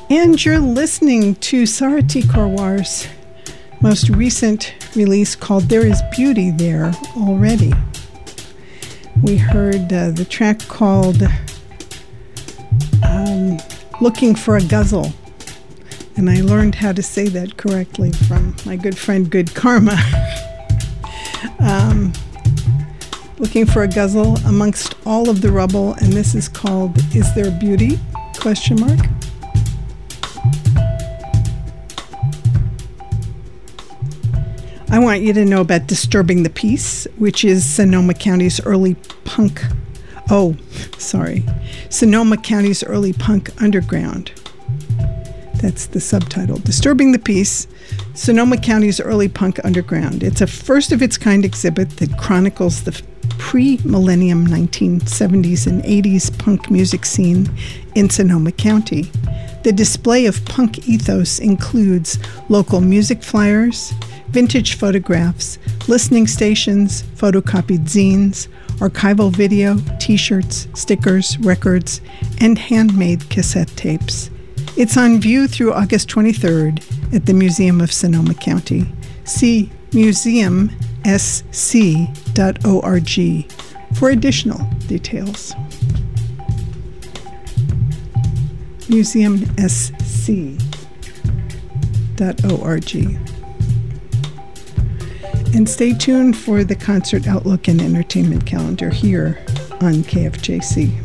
And you're listening to Sarati Korwar's most recent release called There Is Beauty There Already. We heard the track called Looking for a Guzzle. And I learned how to say that correctly from my good friend Good Karma. Looking for a Guzzle amongst all of the rubble, and this is called Is There Beauty? ? I want you to know about Disturbing the Peace, which is Sonoma County's early punk. Sonoma County's early punk underground. That's the subtitle. Disturbing the Peace, Sonoma County's early punk underground. It's a first-of-its-kind exhibit that chronicles the pre-millennium 1970s and 80s punk music scene in Sonoma County. The display of punk ethos includes local music flyers, vintage photographs, listening stations, photocopied zines, archival video, t-shirts, stickers, records, and handmade cassette tapes. It's on view through August 23rd at the Museum of Sonoma County. See museumsc.org for additional details. museumsc.org. And stay tuned for the concert outlook and entertainment calendar here on KFJC.